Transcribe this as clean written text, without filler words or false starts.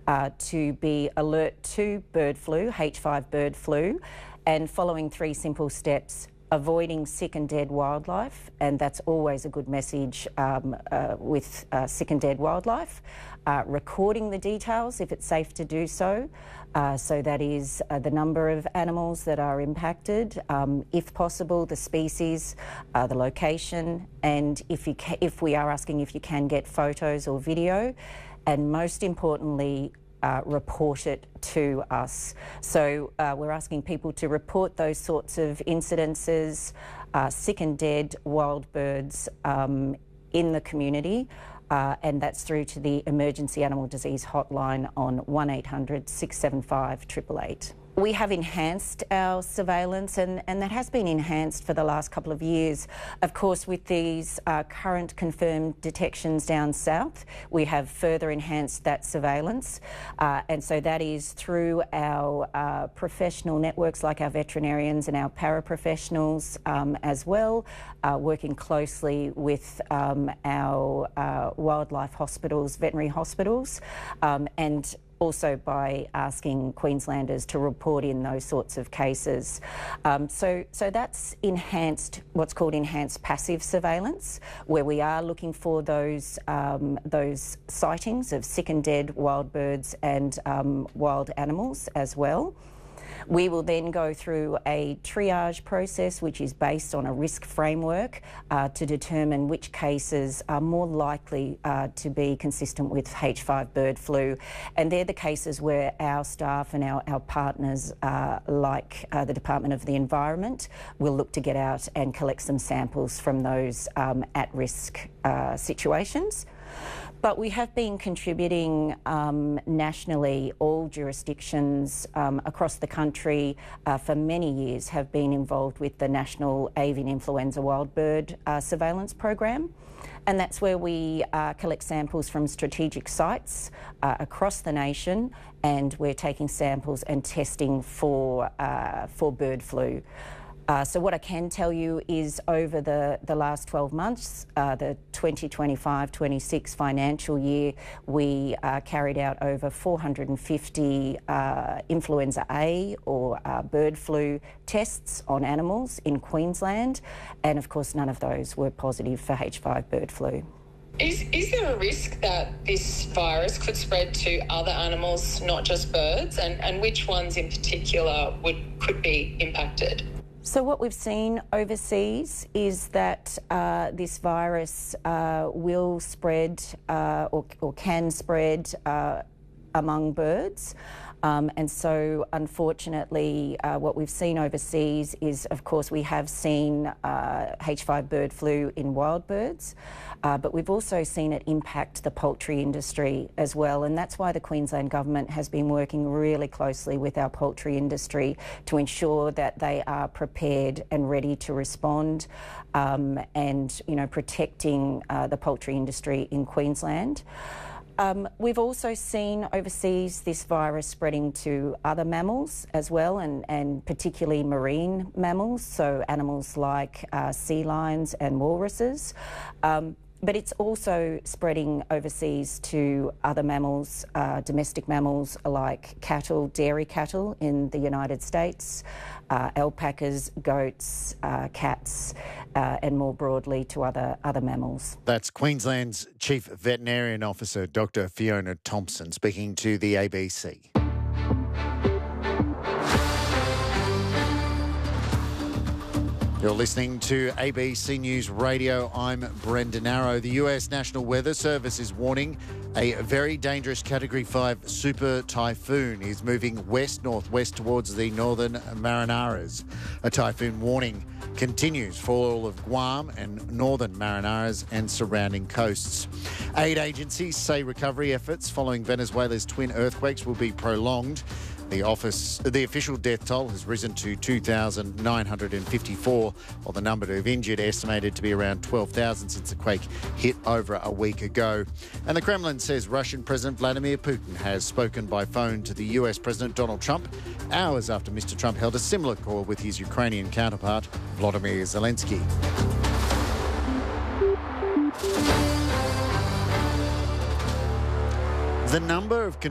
to be alert to bird flu, H5 bird flu, and following 3 simple steps: avoiding sick and dead wildlife, and that's always a good message with sick and dead wildlife. Recording the details if it's safe to do so. So that is the number of animals that are impacted, if possible, the species, the location, and if we are asking if you can get photos or video, and most importantly, report it to us. So we're asking people to report those sorts of incidences, sick and dead wild birds in the community, and that's through to the Emergency Animal Disease Hotline on 1800 675 888. We have enhanced our surveillance, and that has been enhanced for the last couple of years. Of course, with these current confirmed detections down south, we have further enhanced that surveillance. And so that is through our professional networks like our veterinarians and our paraprofessionals as well, working closely with our wildlife hospitals, veterinary hospitals, and also by asking Queenslanders to report in those sorts of cases. So that's enhanced, what's called enhanced passive surveillance, where we are looking for those sightings of sick and dead wild birds and wild animals as well. We will then go through a triage process, which is based on a risk framework to determine which cases are more likely to be consistent with H5 bird flu. And they're the cases where our staff and our partners, like the Department of the Environment, will look to get out and collect some samples from those at-risk situations. But we have been contributing nationally. All jurisdictions across the country for many years have been involved with the National Avian Influenza Wild Bird Surveillance Program. And that's where we collect samples from strategic sites across the nation, and we're taking samples and testing for bird flu. So what I can tell you is over the last 12 months, the 2025-26 financial year, we carried out over 450 influenza A or bird flu tests on animals in Queensland, and of course none of those were positive for H5 bird flu. Is there a risk that this virus could spread to other animals, not just birds, and which ones in particular could be impacted? So what we've seen overseas is that this virus will spread or can spread among birds. And so, unfortunately, what we've seen overseas is, of course, we have seen H5 bird flu in wild birds, but we've also seen it impact the poultry industry as well. And that's why the Queensland Government has been working really closely with our poultry industry to ensure that they are prepared and ready to respond and, you know, protecting the poultry industry in Queensland. We've also seen overseas this virus spreading to other mammals as well, and particularly marine mammals, so animals like sea lions and walruses. But it's also spreading overseas to other mammals, domestic mammals like cattle, dairy cattle in the United States, alpacas, goats, cats, and more broadly to other mammals. That's Queensland's Chief Veterinarian Officer, Dr. Fiona Thompson, speaking to the ABC. You're listening to ABC News Radio. I'm Brendan Arrow. The US National Weather Service is warning a very dangerous Category 5 super typhoon is moving west-northwest towards the northern Marianas. A typhoon warning continues for all of Guam and northern Marianas and surrounding coasts. Aid agencies say recovery efforts following Venezuela's twin earthquakes will be prolonged. The official death toll has risen to 2,954, while the number of injured estimated to be around 12,000 since the quake hit over a week ago. And the Kremlin says Russian President Vladimir Putin has spoken by phone to the US President Donald Trump hours after Mr. Trump held a similar call with his Ukrainian counterpart, Volodymyr Zelensky. The number of